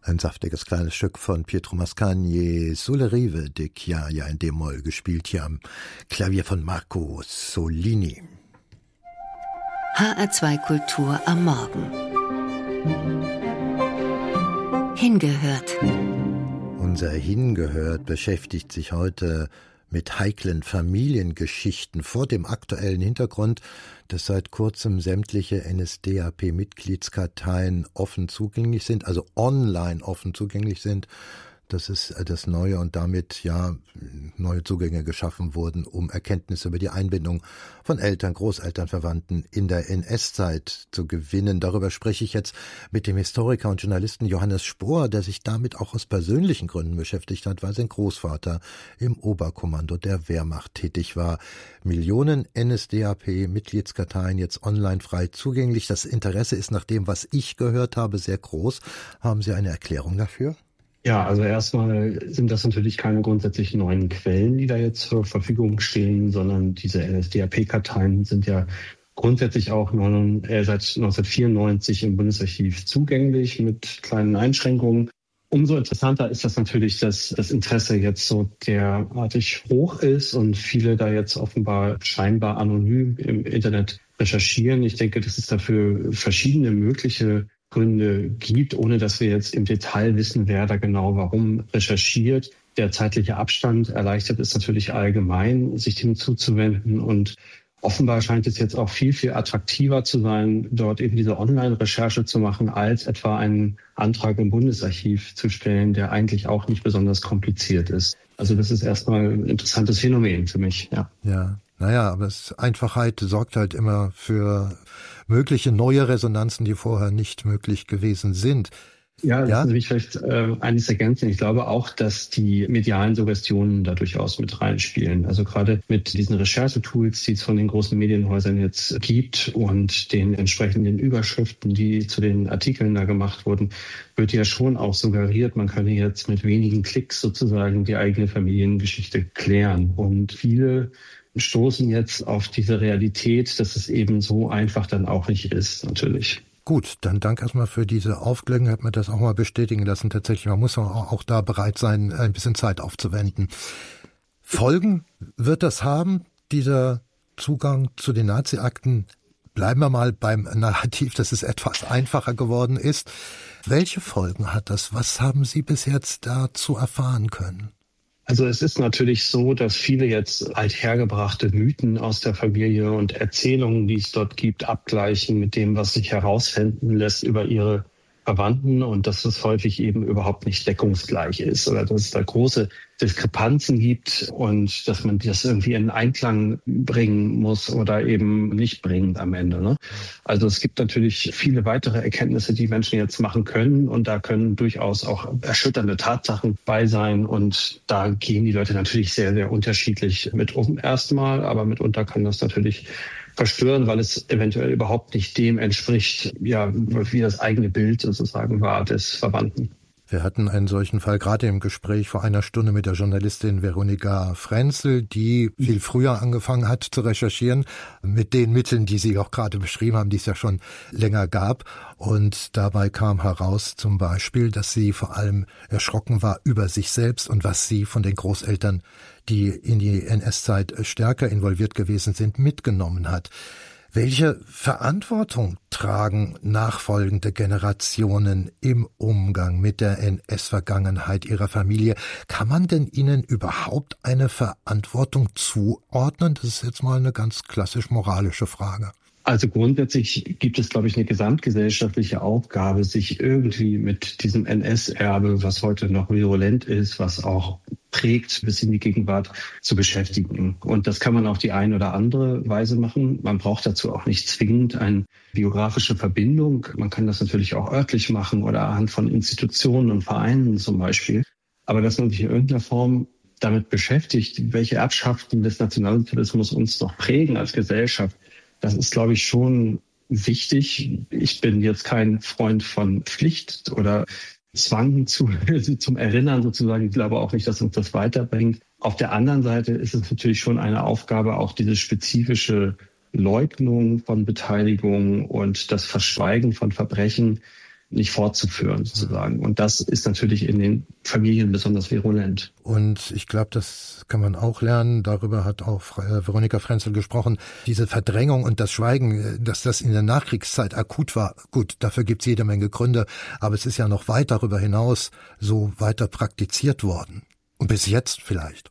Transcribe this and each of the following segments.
Ein saftiges kleines Stück von Pietro Mascagni, Sulle rive de Chiaia in D-Moll, gespielt hier am Klavier von Marco Solini. HR2 Kultur am Morgen. Hingehört. Unser Hingehört beschäftigt sich heute mit heiklen Familiengeschichten vor dem aktuellen Hintergrund, dass seit kurzem sämtliche NSDAP-Mitgliedskarteien offen zugänglich sind, also online offen zugänglich sind. Das ist das Neue und damit neue Zugänge geschaffen wurden, um Erkenntnisse über die Einbindung von Eltern, Großeltern, Verwandten in der NS-Zeit zu gewinnen. Darüber spreche ich jetzt mit dem Historiker und Journalisten Johannes Spohr, der sich damit auch aus persönlichen Gründen beschäftigt hat, weil sein Großvater im Oberkommando der Wehrmacht tätig war. Millionen NSDAP-Mitgliedskarteien jetzt online frei zugänglich. Das Interesse ist nach dem, was ich gehört habe, sehr groß. Haben Sie eine Erklärung dafür? Ja, also erstmal sind das natürlich keine grundsätzlich neuen Quellen, die da jetzt zur Verfügung stehen, sondern diese NSDAP-Karteien sind ja grundsätzlich auch seit 1994 im Bundesarchiv zugänglich mit kleinen Einschränkungen. Umso interessanter ist das natürlich, dass das Interesse jetzt so derartig hoch ist und viele da jetzt offenbar scheinbar anonym im Internet recherchieren. Ich denke, dass es dafür verschiedene mögliche Gründe gibt, ohne dass wir jetzt im Detail wissen, wer da genau warum recherchiert. Der zeitliche Abstand erleichtert es natürlich allgemein, sich dem zuzuwenden. Und offenbar scheint es jetzt auch viel, viel attraktiver zu sein, dort eben diese Online-Recherche zu machen, als etwa einen Antrag im Bundesarchiv zu stellen, der eigentlich auch nicht besonders kompliziert ist. Also das ist erstmal ein interessantes Phänomen für mich, ja. Ja, aber Einfachheit sorgt halt immer für mögliche neue Resonanzen, die vorher nicht möglich gewesen sind. Ja, das will ich vielleicht eines ergänzen. Ich glaube auch, dass die medialen Suggestionen da durchaus mit reinspielen. Also gerade mit diesen Recherchetools, die es von den großen Medienhäusern jetzt gibt und den entsprechenden Überschriften, die zu den Artikeln da gemacht wurden, wird ja schon auch suggeriert, man könne jetzt mit wenigen Klicks sozusagen die eigene Familiengeschichte klären. Und viele stoßen jetzt auf diese Realität, dass es eben so einfach dann auch nicht ist, natürlich. Gut, dann danke erstmal für diese Aufklärung, hat mir das auch mal bestätigen lassen. Tatsächlich, man muss auch da bereit sein, ein bisschen Zeit aufzuwenden. Folgen wird das haben, dieser Zugang zu den Nazi-Akten? Bleiben wir mal beim Narrativ, dass es etwas einfacher geworden ist. Welche Folgen hat das? Was haben Sie bis jetzt dazu erfahren können? Also es ist natürlich so, dass viele jetzt althergebrachte Mythen aus der Familie und Erzählungen, die es dort gibt, abgleichen mit dem, was sich herausfinden lässt über ihre Verwandten und dass es häufig eben überhaupt nicht deckungsgleich ist oder dass es da große Diskrepanzen gibt und dass man das irgendwie in Einklang bringen muss oder eben nicht bringt am Ende, ne? Also es gibt natürlich viele weitere Erkenntnisse, die Menschen jetzt machen können und da können durchaus auch erschütternde Tatsachen bei sein und da gehen die Leute natürlich sehr, sehr unterschiedlich mit um erstmal, aber mitunter kann das natürlich verstören, weil es eventuell überhaupt nicht dem entspricht, wie das eigene Bild sozusagen war des Verwandten. Wir hatten einen solchen Fall gerade im Gespräch vor einer Stunde mit der Journalistin Veronika Frenzel, die viel früher angefangen hat zu recherchieren, mit den Mitteln, die Sie auch gerade beschrieben haben, die es ja schon länger gab. Und dabei kam heraus zum Beispiel, dass sie vor allem erschrocken war über sich selbst und was sie von den Großeltern, die in die NS-Zeit stärker involviert gewesen sind, mitgenommen hat. Welche Verantwortung tragen nachfolgende Generationen im Umgang mit der NS-Vergangenheit ihrer Familie? Kann man denn ihnen überhaupt eine Verantwortung zuordnen? Das ist jetzt mal eine ganz klassisch moralische Frage. Also grundsätzlich gibt es, glaube ich, eine gesamtgesellschaftliche Aufgabe, sich irgendwie mit diesem NS-Erbe, was heute noch virulent ist, was auch prägt bis in die Gegenwart, zu beschäftigen. Und das kann man auf die eine oder andere Weise machen. Man braucht dazu auch nicht zwingend eine biografische Verbindung. Man kann das natürlich auch örtlich machen oder anhand von Institutionen und Vereinen zum Beispiel. Aber dass man sich in irgendeiner Form damit beschäftigt, welche Erbschaften des Nationalsozialismus uns noch prägen als Gesellschaft, das ist, glaube ich, schon wichtig. Ich bin jetzt kein Freund von Pflicht oder Zwang zum Erinnern sozusagen. Ich glaube auch nicht, dass uns das weiterbringt. Auf der anderen Seite ist es natürlich schon eine Aufgabe, auch diese spezifische Leugnung von Beteiligung und das Verschweigen von Verbrechen nicht fortzuführen sozusagen. Und das ist natürlich in den Familien besonders virulent. Und ich glaube, das kann man auch lernen. Darüber hat auch Veronika Frenzel gesprochen. Diese Verdrängung und das Schweigen, dass das in der Nachkriegszeit akut war. Gut, dafür gibt's jede Menge Gründe. Aber es ist ja noch weit darüber hinaus so weiter praktiziert worden. Und bis jetzt vielleicht.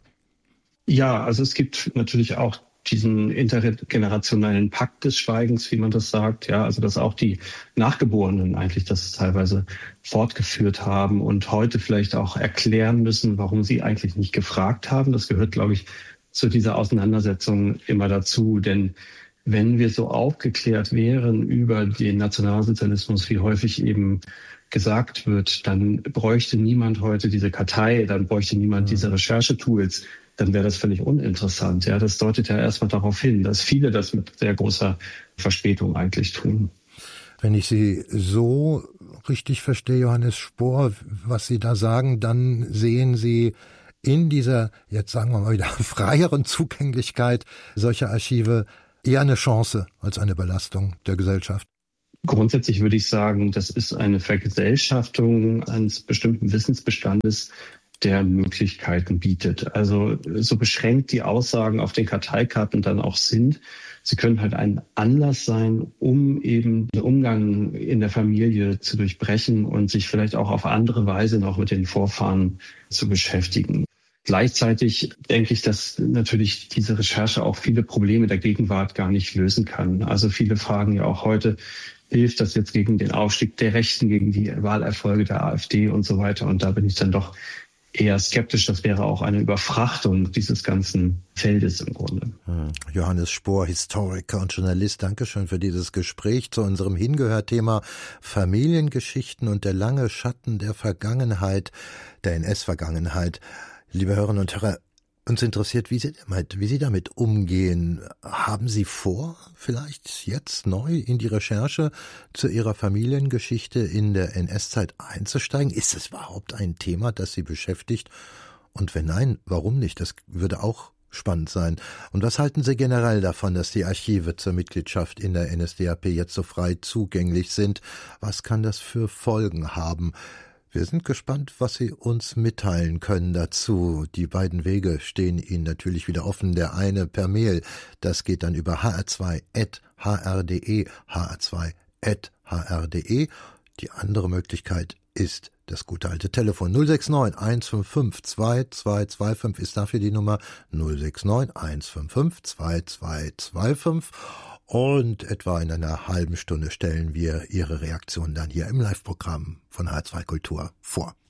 Ja, also es gibt natürlich auch diesen intergenerationellen Pakt des Schweigens, wie man das sagt, ja, also dass auch die Nachgeborenen eigentlich das teilweise fortgeführt haben und heute vielleicht auch erklären müssen, warum sie eigentlich nicht gefragt haben. Das gehört, glaube ich, zu dieser Auseinandersetzung immer dazu, denn wenn wir so aufgeklärt wären über den Nationalsozialismus, wie häufig eben gesagt wird, dann bräuchte niemand heute diese Kartei, dann bräuchte niemand diese Recherchetools, dann wäre das völlig uninteressant. Ja, das deutet ja erstmal darauf hin, dass viele das mit sehr großer Verspätung eigentlich tun. Wenn ich Sie so richtig verstehe, Johannes Spohr, was Sie da sagen, dann sehen Sie in dieser, jetzt sagen wir mal wieder, freieren Zugänglichkeit solcher Archive eher eine Chance als eine Belastung der Gesellschaft. Grundsätzlich würde ich sagen, das ist eine Vergesellschaftung eines bestimmten Wissensbestandes, der Möglichkeiten bietet. Also so beschränkt die Aussagen auf den Karteikarten dann auch sind, sie können halt ein Anlass sein, um eben den Umgang in der Familie zu durchbrechen und sich vielleicht auch auf andere Weise noch mit den Vorfahren zu beschäftigen. Gleichzeitig denke ich, dass natürlich diese Recherche auch viele Probleme der Gegenwart gar nicht lösen kann. Also viele fragen ja auch heute, hilft das jetzt gegen den Aufstieg der Rechten, gegen die Wahlerfolge der AfD und so weiter? Und da bin ich dann doch eher skeptisch. Das wäre auch eine Überfrachtung dieses ganzen Feldes im Grunde. Johannes Spohr, Historiker und Journalist, Dankeschön für dieses Gespräch zu unserem Hingehört-Thema Familiengeschichten und der lange Schatten der Vergangenheit, der NS-Vergangenheit. Liebe Hörerinnen und Hörer, uns interessiert, wie Sie damit umgehen. Haben Sie vor, vielleicht jetzt neu in die Recherche zu Ihrer Familiengeschichte in der NS-Zeit einzusteigen? Ist es überhaupt ein Thema, das Sie beschäftigt? Und wenn nein, warum nicht? Das würde auch spannend sein. Und was halten Sie generell davon, dass die Archive zur Mitgliedschaft in der NSDAP jetzt so frei zugänglich sind? Was kann das für Folgen haben? Wir sind gespannt, was Sie uns mitteilen können dazu. Die beiden Wege stehen Ihnen natürlich wieder offen. Der eine per Mail, das geht dann über hr2@hr.de, hr2@hr.de. Die andere Möglichkeit ist das gute alte Telefon 069 155 2225 ist dafür die Nummer 069 155 2225. Und etwa in einer halben Stunde stellen wir Ihre Reaktion dann hier im Live-Programm von H2 Kultur vor.